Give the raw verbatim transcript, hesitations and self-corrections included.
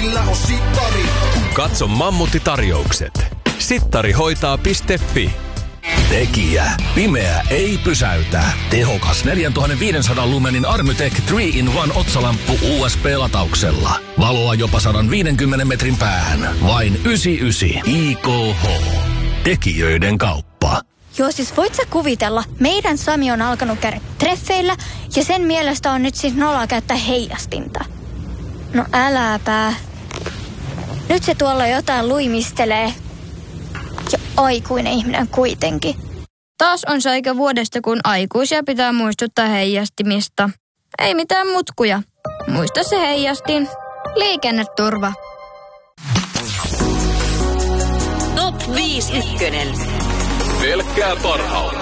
meillä on Sittari. Katso Mammutti-tarjoukset. sittarihoitaa piste fi. Tekijä. Pimeä ei pysäytä. Tehokas neljätuhattaviisisataa lumenin Armytech kolme in yksi otsalamppu U S B-latauksella. Valoa jopa sata viisikymmentä metrin päähän. Vain yhdeksänkymmentäyhdeksän I K H. Tekijöiden kauppa. Joo, siis voit sä kuvitella, meidän Sami on alkanut käydä treffeillä ja sen mielestä on nyt siis nolla käyttää heijastinta. No äläpä. Nyt se tuolla jotain luimistelee. Ja aikuinen ihminen kuitenkin. Taas on se aika vuodesta, kun aikuisia pitää muistuttaa heijastimista. Ei mitään mutkuja. Muista se heijastin. Liikenneturva. Top viisi ykkönen. Pelkkää parhautta.